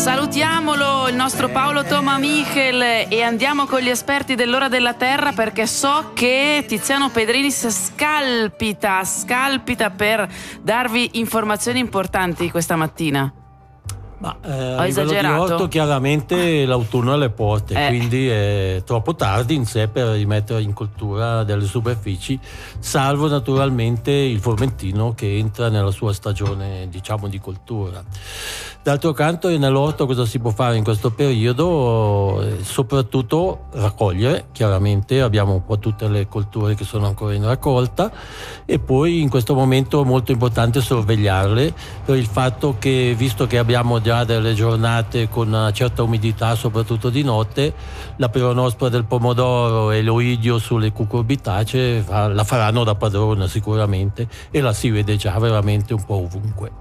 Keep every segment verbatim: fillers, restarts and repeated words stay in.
Salutiamolo, il nostro Paolo Toma Michel, e andiamo con gli esperti dell'Ora della Terra, perché so che Tiziano Pedrinis scalpita, scalpita per darvi informazioni importanti questa mattina. Ma eh, a livello di orto chiaramente l'autunno è alle porte, eh. quindi è troppo tardi in sé per rimettere in coltura delle superfici, salvo naturalmente il formentino che entra nella sua stagione, diciamo, di coltura. D'altro canto, nell'orto cosa si può fare in questo periodo? Soprattutto raccogliere, chiaramente abbiamo un po' tutte le colture che sono ancora in raccolta, e poi in questo momento è molto importante sorvegliarle, per il fatto che, visto che abbiamo già delle giornate con una certa umidità, soprattutto di notte, la peronospora del pomodoro e l'oidio sulle cucurbitacee la faranno da padrona sicuramente, e la si vede già veramente un po' ovunque.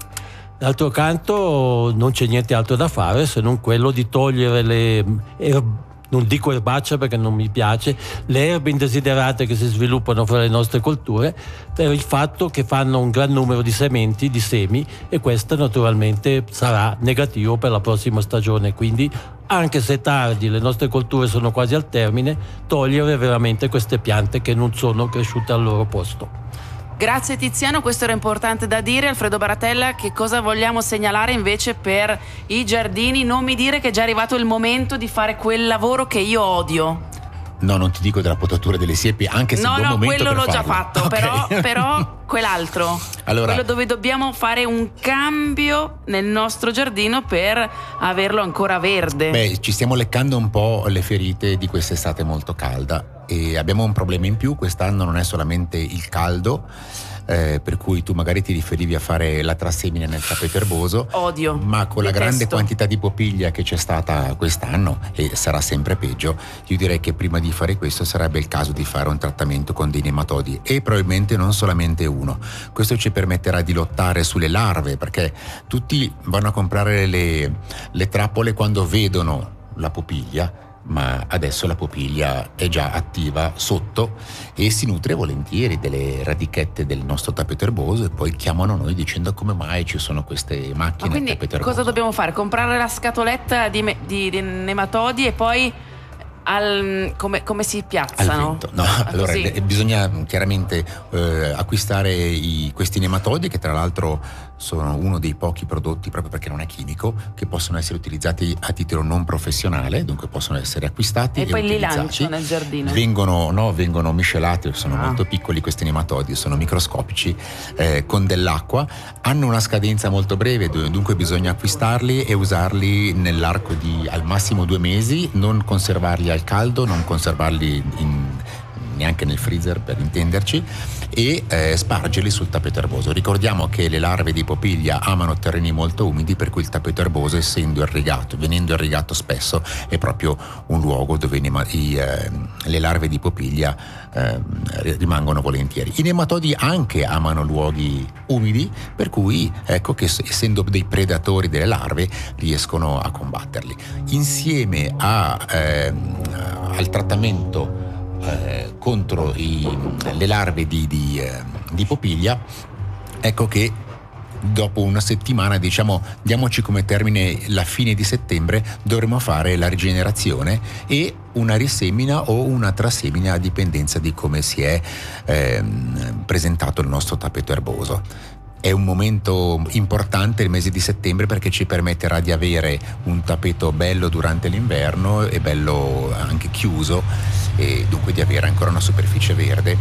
D'altro canto non c'è niente altro da fare se non quello di togliere le erbe, non dico erbacce perché non mi piace, le erbe indesiderate che si sviluppano fra le nostre colture, per il fatto che fanno un gran numero di sementi, di semi, e questo naturalmente sarà negativo per la prossima stagione. Quindi, anche se tardi, le nostre colture sono quasi al termine, togliere veramente queste piante che non sono cresciute al loro posto. Grazie Tiziano, questo era importante da dire. Alfredo Baratella, che cosa vogliamo segnalare invece per i giardini? Non mi dire che è già arrivato il momento di fare quel lavoro che io odio. No, non ti dico della potatura delle siepi, anche se no, è un buon no, momento quello per l'ho farlo. già fatto, Okay. però, però quell'altro, allora, quello dove dobbiamo fare un cambio nel nostro giardino per averlo ancora verde. Beh, ci stiamo leccando un po' le ferite di quest'estate molto calda, e abbiamo un problema in più quest'anno. Non è solamente il caldo, eh, per cui tu magari ti riferivi a fare la trassemina nel tappeto erboso. Odio. Ma con la Detesto. grande quantità di popiglia che c'è stata quest'anno, e sarà sempre peggio, io direi che prima di fare questo sarebbe il caso di fare un trattamento con dei nematodi, e probabilmente non solamente uno. Questo ci permetterà di lottare sulle larve, perché tutti vanno a comprare le, le trappole quando vedono la popiglia, ma adesso la popiglia è già attiva sotto e si nutre volentieri delle radichette del nostro tappeto erboso, e poi chiamano noi dicendo come mai ci sono queste macchine. Ma quindi al tappeto erboso. cosa dobbiamo fare? Comprare la scatoletta di, me, di, di nematodi e poi al, come, come si piazzano? No, ah, allora così. bisogna chiaramente eh, acquistare i, questi nematodi, che tra l'altro sono uno dei pochi prodotti, proprio perché non è chimico, che possono essere utilizzati a titolo non professionale, dunque possono essere acquistati e, e poi li utilizzati. lancio nel giardino. Vengono, no, vengono miscelati, sono ah. molto piccoli questi nematodi, sono microscopici, eh, con dell'acqua, hanno una scadenza molto breve, dunque bisogna acquistarli e usarli nell'arco di al massimo due mesi, non conservarli al caldo, non conservarli in, neanche nel freezer, per intenderci, e eh, spargerli sul tappeto erboso. Ricordiamo che le larve di popiglia amano terreni molto umidi, per cui il tappeto erboso, essendo irrigato, venendo irrigato spesso, è proprio un luogo dove i, i, eh, le larve di popiglia eh, rimangono volentieri. I nematodi anche amano luoghi umidi, per cui ecco che, essendo dei predatori delle larve, riescono a combatterli. Insieme a, eh, al trattamento Eh, contro i, le larve di, di, eh, di popiglia, ecco che dopo una settimana, diciamo, diamoci come termine la fine di settembre, dovremo fare la rigenerazione e una risemina o una trasemina, a dipendenza di come si è eh, presentato il nostro tappeto erboso. È un momento importante il mese di settembre, perché ci permetterà di avere un tappeto bello durante l'inverno e bello anche chiuso, e dunque di avere ancora una superficie verde,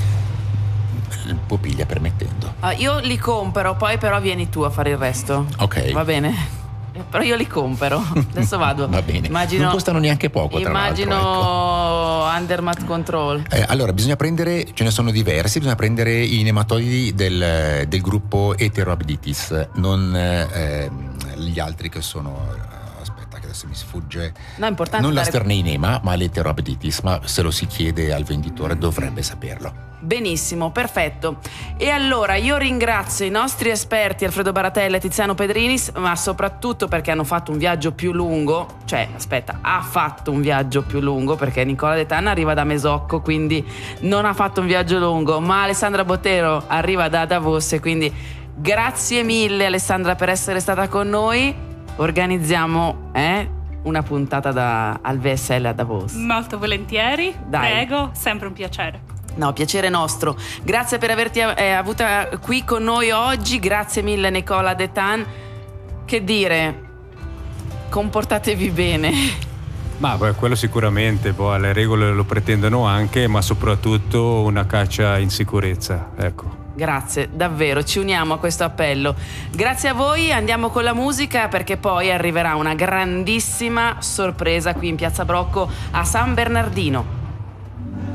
popiglia permettendo. Ah, io li compro, poi però vieni tu a fare il resto. Ok. Va bene? Però io li compro. Adesso vado. Va bene. Immagino, non costano neanche poco, tra immagino l'altro, ecco. Undermat Control. Eh, allora bisogna prendere, ce ne sono diversi, bisogna prendere i nematodi del, del gruppo Heteroabditis, non eh, gli altri che sono, aspetta che adesso mi sfugge, No, è importante non la dare... Sterneinema ma l'Heteroabditis, ma se lo si chiede al venditore dovrebbe saperlo. Benissimo, perfetto. E allora io ringrazio i nostri esperti Alfredo Baratella e Tiziano Pedrinis, ma soprattutto perché hanno fatto un viaggio più lungo, cioè aspetta, ha fatto un viaggio più lungo, perché Nicola De Tanna arriva da Mesocco, quindi non ha fatto un viaggio lungo, ma Alessandra Botero arriva da Davos, quindi grazie mille Alessandra per essere stata con noi. organizziamo eh, una puntata da, al V S L a Davos. Molto volentieri, Dai. Prego, sempre un piacere. No, piacere nostro. Grazie per averti eh, avuta qui con noi oggi, grazie mille Nicola Detan. Che dire, comportatevi bene. Ma beh, quello sicuramente, poi le regole lo pretendono anche, ma soprattutto una caccia in sicurezza, ecco. Grazie, davvero, ci uniamo a questo appello. Grazie a voi, andiamo con la musica perché poi arriverà una grandissima sorpresa qui in Piazza Brocco a San Bernardino.